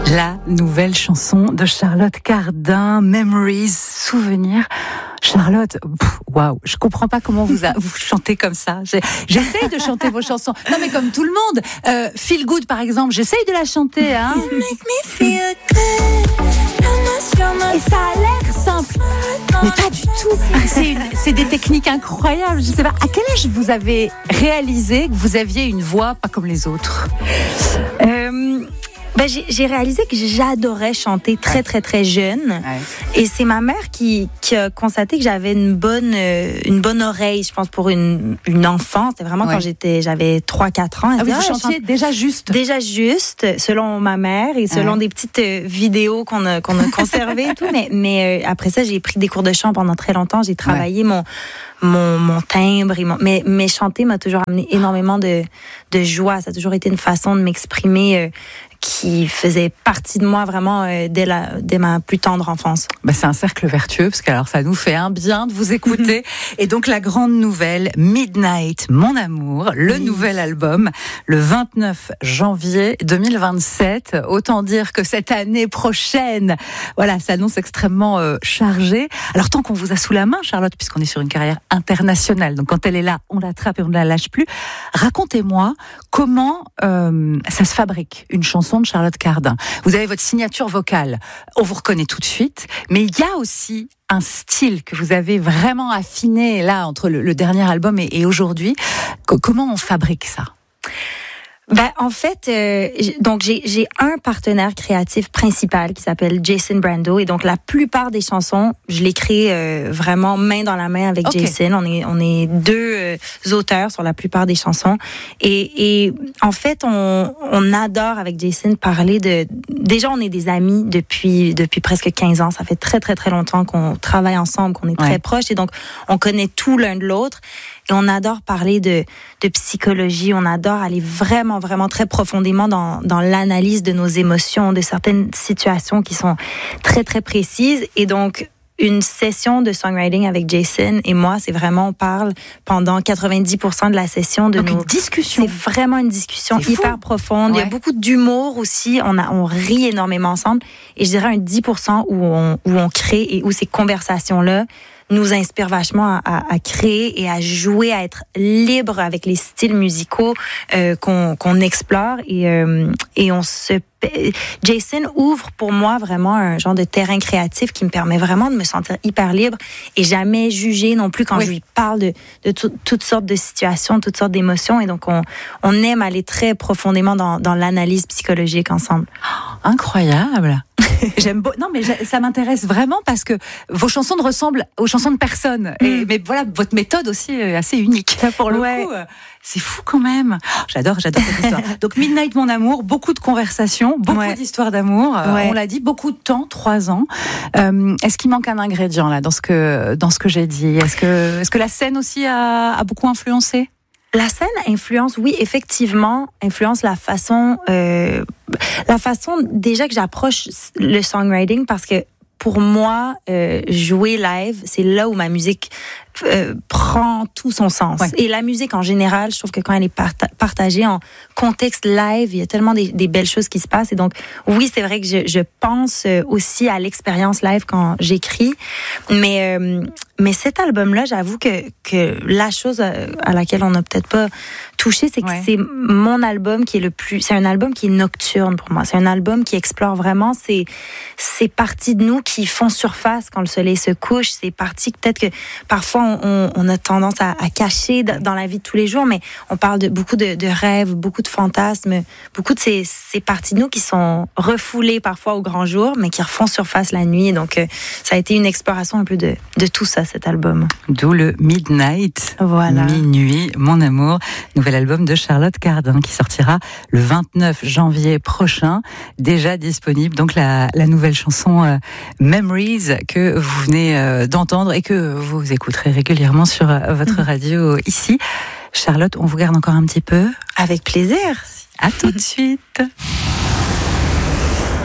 La nouvelle chanson de Charlotte Cardin, Memories, souvenirs. Charlotte, waouh, je comprends pas comment vous chantez comme ça. J'essaye de chanter vos chansons. Non mais comme tout le monde. Feel Good par exemple, j'essaye de la chanter. Hein. Et ça a l'air simple, mais pas du tout. C'est des techniques incroyables. Je sais pas, à quel âge vous avez réalisé que vous aviez une voix pas comme les autres ? J'ai réalisé que j'adorais chanter très très très jeune, et c'est ma mère qui a constaté que j'avais une bonne oreille, je pense, pour une enfant. C'était vraiment quand j'avais 3-4 ans. Vous chantiez déjà juste, selon ma mère et selon des petites vidéos qu'on a conservées et tout. Mais après ça, j'ai pris des cours de chant pendant très longtemps. J'ai travaillé mon timbre, mais chanter m'a toujours amené énormément de joie. Ça a toujours été une façon de m'exprimer qui faisait partie de moi vraiment dès ma plus tendre enfance. C'est un cercle vertueux, parce que alors ça nous fait un bien de vous écouter. Et donc la grande nouvelle, Midnight, mon amour, le nouvel album, le 29 janvier 2027. Autant dire que cette année prochaine, voilà, s'annonce extrêmement chargée. Alors tant qu'on vous a sous la main, Charlotte, puisqu'on est sur une carrière internationale, donc quand elle est là, on l'attrape et on ne la lâche plus. Racontez-moi comment ça se fabrique, une chanson de Charlotte Cardin. Vous avez votre signature vocale, on vous reconnaît tout de suite, mais il y a aussi un style que vous avez vraiment affiné là entre le dernier album et aujourd'hui. Comment on fabrique ça ? En fait, donc j'ai un partenaire créatif principal qui s'appelle Jason Brando, et donc la plupart des chansons, je l'écris vraiment main dans la main avec Jason. On est deux auteurs sur la plupart des chansons, et en fait on adore avec Jason parler de. Déjà, on est des amis depuis presque 15 ans. Ça fait très très très longtemps qu'on travaille ensemble, qu'on est très proches, et donc on connaît tout l'un de l'autre. Et on adore parler de psychologie, on adore aller vraiment, vraiment très profondément dans l'analyse de nos émotions, de certaines situations qui sont très, très précises. Et donc, une session de songwriting avec Jason et moi, c'est vraiment, on parle pendant 90% de la session de une discussion. C'est vraiment une discussion hyper profonde. Il y a beaucoup d'humour aussi. On rit énormément ensemble. Et je dirais un 10% où on crée et où ces conversations-là nous inspire vachement à créer et à jouer, à être libre avec les styles musicaux qu'on explore, et on se. Jason ouvre pour moi vraiment un genre de terrain créatif qui me permet vraiment de me sentir hyper libre et jamais jugée non plus quand je lui parle de toutes sortes de situations, toutes sortes d'émotions, et donc on aime aller très profondément dans l'analyse psychologique ensemble. Oh, incroyable. J'aime non mais ça m'intéresse vraiment, parce que vos chansons ne ressemblent aux chansons de personne. Mais voilà, votre méthode aussi est assez unique pour le coup. C'est fou quand même. J'adore cette histoire. Donc Midnight, mon amour, beaucoup de conversations, beaucoup d'histoires d'amour. On l'a dit, beaucoup de temps, 3 ans. Est-ce qu'il manque un ingrédient là dans ce que j'ai dit ? Est-ce que la scène aussi a beaucoup influencé ? La scène influence la façon déjà que j'approche le songwriting, parce que pour moi, jouer live, c'est là où ma musique prend tout son sens. Et la musique en général, je trouve que quand elle est partagée en contexte live, il y a tellement des belles choses qui se passent. Et donc, oui, c'est vrai que je pense aussi à l'expérience live quand j'écris. Mais cet album-là, j'avoue que la chose à laquelle on n'a peut-être pas touché, c'est que c'est mon album qui est c'est un album qui est nocturne pour moi. C'est un album qui explore vraiment ces parties de nous qui font surface quand le soleil se couche. Ces parties que peut-être que parfois on a tendance à cacher dans la vie de tous les jours, mais on parle beaucoup de rêves, beaucoup de fantasmes, beaucoup de ces parties de nous qui sont refoulées parfois au grand jour, mais qui refont surface la nuit. Et donc, ça a été une exploration un peu de tout ça, cet album. D'où le Midnight, minuit, mon amour, nouvel album de Charlotte Cardin qui sortira le 29 janvier prochain, déjà disponible. Donc la nouvelle chanson Memories que vous venez d'entendre et que vous écouterez régulièrement sur votre radio ici. Charlotte, on vous garde encore un petit peu ? Avec plaisir. À tout de suite.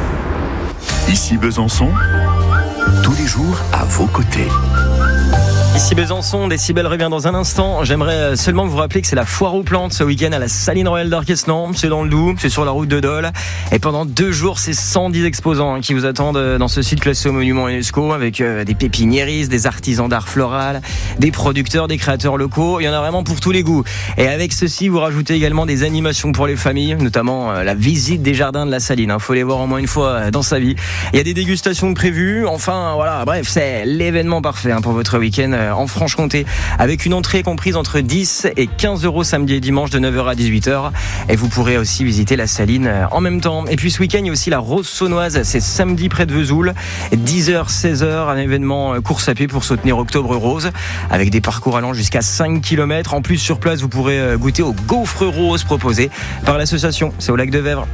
Ici Besançon, tous les jours à vos côtés. Ici Besançon, Décibel revient dans un instant. J'aimerais seulement vous rappeler que c'est la foire aux plantes ce week-end à la Saline Royale d'Arquesnan. C'est dans le Doubs, c'est sur la route de Dole. Et pendant 2 jours, c'est 110 exposants qui vous attendent dans ce site classé au monument UNESCO avec des pépiniéristes, des artisans d'art floral, des producteurs, des créateurs locaux. Il y en a vraiment pour tous les goûts. Et avec ceci, vous rajoutez également des animations pour les familles, notamment la visite des jardins de la Saline. Faut les voir au moins une fois dans sa vie. Il y a des dégustations prévues. Enfin, voilà, bref, c'est l'événement parfait pour votre week-end en Franche-Comté, avec une entrée comprise entre 10 et 15 € samedi et dimanche de 9h à 18h. Et vous pourrez aussi visiter la Saline en même temps. Et puis ce week-end, il y a aussi la Rose Saunoise, c'est samedi près de Vesoul, 10h, 16h, un événement course à pied pour soutenir Octobre Rose, avec des parcours allant jusqu'à 5 km. En plus, sur place, vous pourrez goûter aux gaufres roses proposées par l'association. C'est au lac de Vèvre.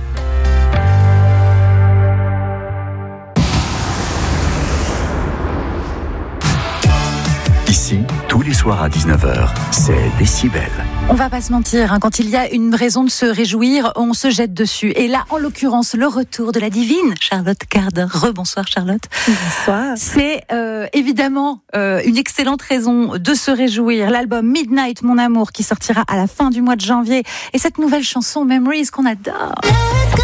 Ici, tous les soirs à 19h, c'est Décibel. On va pas se mentir, quand il y a une raison de se réjouir, on se jette dessus. Et là, en l'occurrence, le retour de la divine Charlotte Cardin. Rebonsoir Charlotte. Bonsoir. C'est évidemment une excellente raison de se réjouir. L'album Midnight, mon amour, qui sortira à la fin du mois de janvier. Et cette nouvelle chanson, Memories, qu'on adore. Let's go.